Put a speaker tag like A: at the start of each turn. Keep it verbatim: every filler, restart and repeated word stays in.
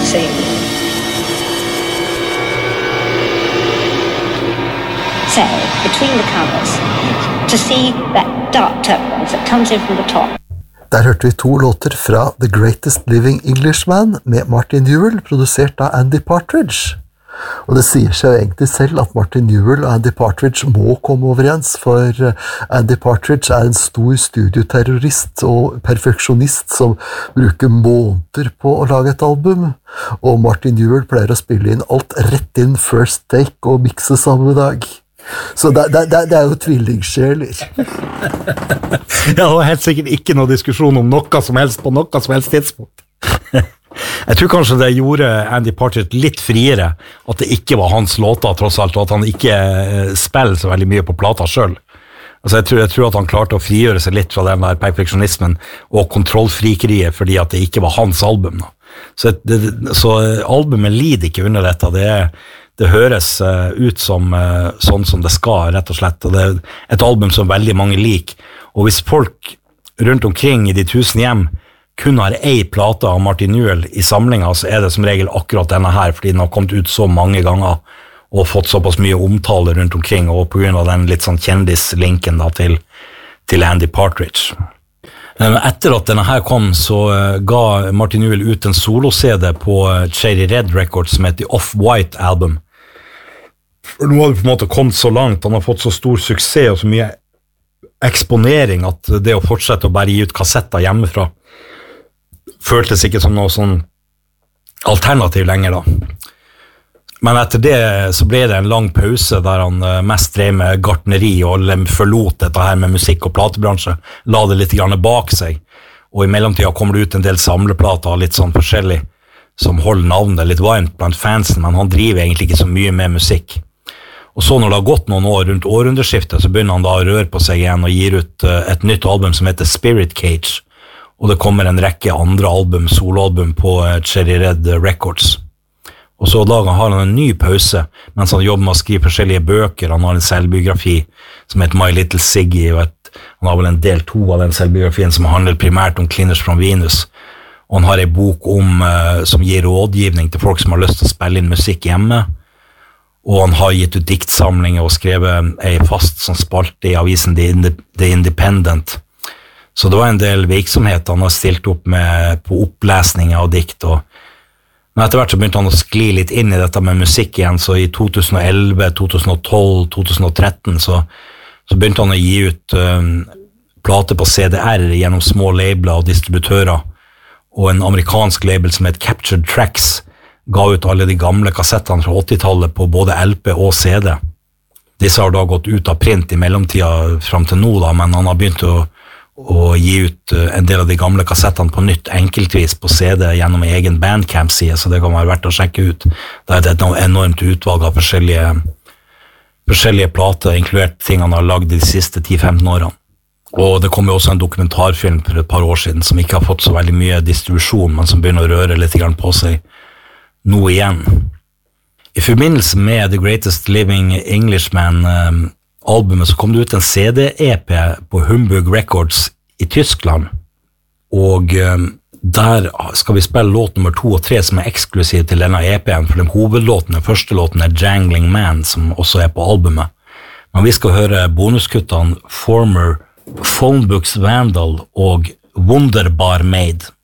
A: scene. Say, between the covers, to see that dark turquoise that comes in from the top.
B: Der hørte vi to låter fra The Greatest Living Englishman med Martin Newell, produsert av Andy Partridge. Og det sier seg jo egentlig selv at Martin Newell og Andy Partridge må komme overens, for Andy Partridge er en stor studioterrorist og perfeksjonist som bruker måneder på å lage et album, og Martin Newell pleier å spille inn alt rett inn first take og mikse samme dag. Så det, det, det er jo tvillingsjeler.
C: Ja, det var helt sikkert ikke noe diskusjon om noe som helst på noe som helst tidspunkt. Jeg tror kanskje det gjorde Andy Partridge litt friere, at det ikke var hans låter tross alt, og at han ikke spiller så veldig mye på plata selv. Altså jeg tror, jeg tror at han klarte å frigjøre seg litt fra den der perfeksjonismen og kontrollfrikeriet, fordi at det ikke var hans album. Så, det, så albumet lider ikke under dette, det, det høres ut som sånn som det skal, rett og slett, og det er et album som veldig mange liker. Og hvis folk rundt omkring i de tusen hjem kun har ei plate av Martin Newell i samlinga, så er det som regel akkurat denne her, fordi den har kommet ut så mange ganger og fått såpass mye omtale rundt omkring, og på grunn av den litt sånn kjendislinken da, til, til Andy Partridge. Etter at denne her kom, så ga Martin Newell ut en solo-C D på Cherry Red Records som heter Off-White Album. For nå har det på en måte kommet så langt, han har fått så stor suksess og så mye eksponering at det å fortsette å bare gi ut kassetter hjemmefra føltes ikke som noe sånn alternativ lenger da. Men etter det så ble det en lang pause der han mest drev med gartneri og forlot dette her med musikk og platebransje, la det litt grann bak seg, og i mellomtida kommer det ut en del samleplater litt sånn forskjellig, som holder navnet litt varmt blant fansen, men han driver egentlig ikke så mye med musikk. Og så når det har gått noen år rundt århundreskiftet, så begynner han da å røre på seg igjen og gir ut et nytt album som heter Spirit Cage, og det kommer en rekke andre album, soloalbum på Cherry Red Records. Og så da har han en ny pause, mens han jobber med å skrive forskjellige bøker. Han har en selvbiografi som heter My Little Siggy, og et, han har vel en del to av den selvbiografien som handler primært om Cleaners from Venus. Og han har en bok om, uh, som gir rådgivning til folk som har lyst til å spille inn musikk hjemme. Og han har gitt ut diktsamlinger og skrevet en fast som spalte i avisen The, Inde- The Independent. Så det var en del virksomhet han har stilt opp med på opplesninger av dikt. Og, men etter hvert så begynte han å skli litt inn i dette med musikk igjen, så i to tusen og elleve, to tusen og tolv, to tusen og tretten så, så begynte han å gi ut um, plater på C D R gjennom små labler og distributører. Og en amerikansk label som het Captured Tracks ga ut alle de gamle kassettene fra åttitallet på både L P og C D. Disse har da gått ut av print i mellomtida frem til nå, da, men han har begynt å og gi ut en del av de gamle kassettene på nytt enkeltvis på C D gjennom egen Bandcamp-side, så det kan være verdt å sjekke ut. Det er et enormt utvalg av forskjellige, forskjellige plater, inkludert ting han har lagd de siste ti til femten årene. Og det kom jo også en dokumentarfilm for et par år siden som ikke har fått så veldig mye distribusjon, men som begynner å røre litt grann på seg nå igjen. I forbindelse med The Greatest Living Englishman um, albumet så kom det ut en C D-E P på Humbug Records i Tyskland, og um, der skal vi spille låt nummer to og tre som er eksklusiv til denne E P-en, for den hovedlåten, den første låten er Jangling Man, som også er på albumet. Men vi skal høre bonuskuttene Former, Phonebooks Vandal og Wunderbar Maid.